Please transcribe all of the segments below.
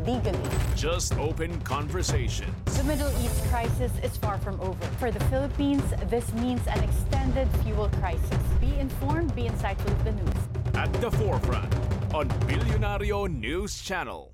illegally. Just open conversation. The Middle East crisis is far from over. For the Philippines, this means an extended fuel crisis. Be informed, be insightful of the news. At the forefront on Bilyonaryo News Channel.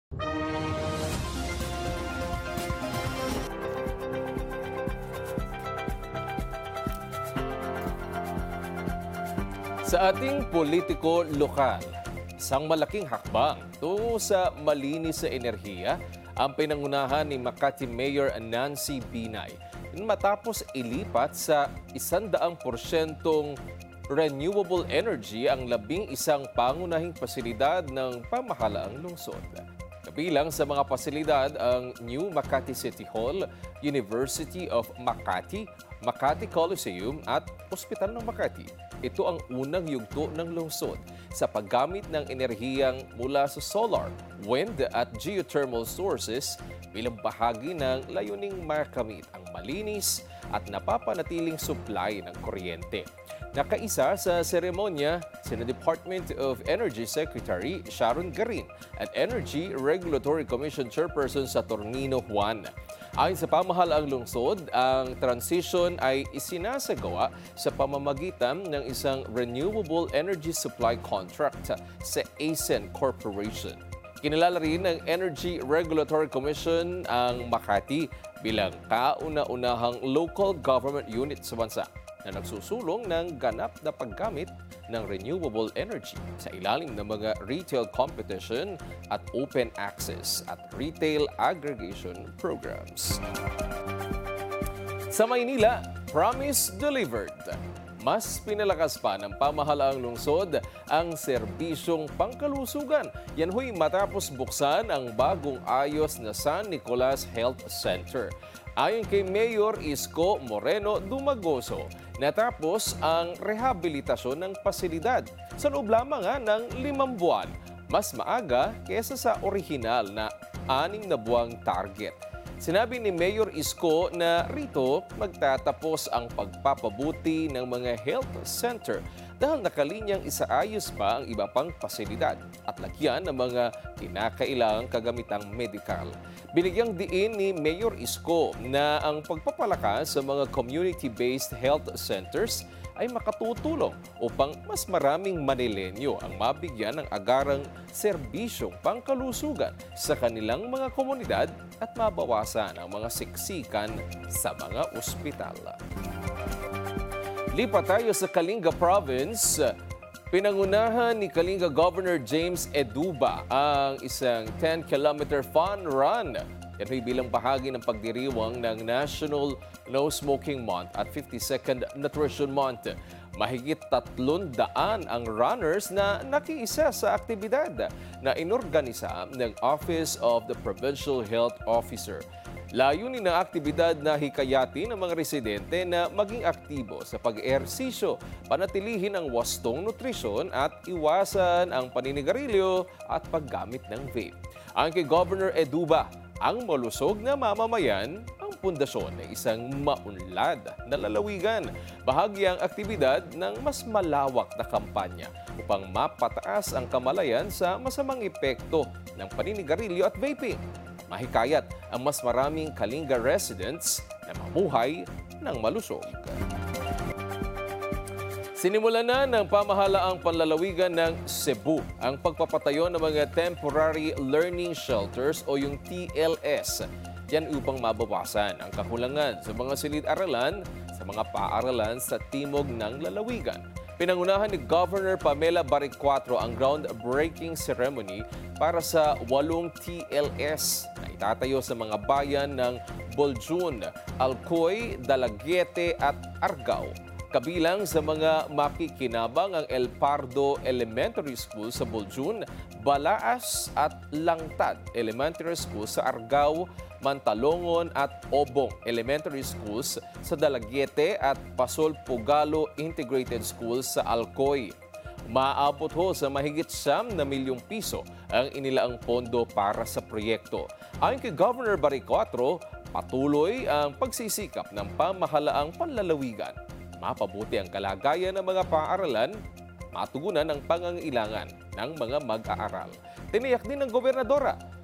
Sa ating politiko lokal, isang malaking hakbang tungo sa malinis sa enerhiya ang pinangunahan ni Makati Mayor Nancy Binay matapos ilipat sa 100% renewable energy ang 11 pangunahing pasilidad ng pamahalaang lungsod. Kabilang sa mga pasilidad ang New Makati City Hall, University of Makati, Makati Coliseum at Ospital ng Makati. Ito ang unang yugto ng lungsod sa paggamit ng enerhiyang mula sa solar, wind at geothermal sources bilang bahagi ng layuning makamit ang malinis at napapanatiling supply ng kuryente. Nakaisa sa seremonya sina Department of Energy Secretary Sharon Garin at Energy Regulatory Commission Chairperson Saturnino Juan. Ayon sa pamahalaang lungsod, ang transition ay isinasagawa sa pamamagitan ng isang renewable energy supply contract sa ASEN Corporation. Kinilala rin ng Energy Regulatory Commission ang Makati bilang kauna-unahang local government unit sa bansa na nagsusulong ng ganap na paggamit ng renewable energy sa ilalim ng mga retail competition at open access at retail aggregation programs. Sa Maynila, promise delivered. Mas pinalakas pa ng pamahalaang lungsod ang serbisyong pangkalusugan. Yan huy matapos buksan ang bagong ayos na San Nicolas Health Center. Ayon kay Mayor Isko Moreno Dumagoso, natapos ang rehabilitasyon ng pasilidad sa loob lamang ng 5 buwan. Mas maaga kesa sa orihinal na 6 na buwang target. Sinabi ni Mayor Isko na rito magtatapos ang pagpapabuti ng mga health center dahil nakalinyang isaayos pa ang iba pang pasilidad at lagyan ng mga kinakailangang kagamitang medikal. Binigyang diin ni Mayor Isko na ang pagpapalakas sa mga community-based health centers ay makatutulong upang mas maraming Manilenyo ang mabigyan ng agarang serbisyong pangkalusugan sa kanilang mga komunidad at mabawasan ang mga siksikan sa mga ospital. Lipat tayo sa Kalinga Province. Pinangunahan ni Kalinga Governor James Eduba ang isang 10-kilometer fun run. Yan ay bilang bahagi ng pagdiriwang ng National No Smoking Month at 52nd Nutrition Month. Mahigit 300 ang runners na nakiisa sa aktibidad na inorganisa ng Office of the Provincial Health Officer. Layunin ng aktibidad na hikayatin ng mga residente na maging aktibo sa pag-ehersisyo, panatilihin ang wastong nutrisyon at iwasan ang paninigarilyo at paggamit ng vape. Ayon kay Governor Eduba, ang malusog na mamamayan ang pundasyon ng isang maunlad na lalawigan. Bahagi ang aktibidad ng mas malawak na kampanya upang mapataas ang kamalayan sa masamang epekto ng paninigarilyo at vaping. Mahikayat ang mas maraming Kalinga residents na mamuhay ng malusog. Sinimulan na ng pamahalaang panlalawigan ng Cebu ang pagpapatayo ng mga Temporary Learning Shelters o yung TLS. Yan upang mabawasan ang kakulangan sa mga silid-aralan sa mga paaralan sa timog ng lalawigan. Pinangunahan ni Governor Pamela Baricuatro ang groundbreaking ceremony para sa 8 TLS na itatayo sa mga bayan ng Boljun, Alcoy, Dalaguete at Argao. Kabilang sa mga makikinabang ang El Pardo Elementary School sa Boljun, Balaas at Langtad Elementary School sa Argao, Mantalongon at Obong Elementary Schools sa Dalaguete at Pasol Pugalo Integrated School sa Alcoy. Maabot ho sa mahigit 9 milyong piso ang inilaang pondo para sa proyekto. Ayon kay Governor Baricuatro, patuloy ang pagsisikap ng pamahalaang panlalawigan. Mapabuti ang kalagayan ng mga paaralan, matugunan ang pangangailangan ng mga mag-aaral. Tiniyak din ng gobernadora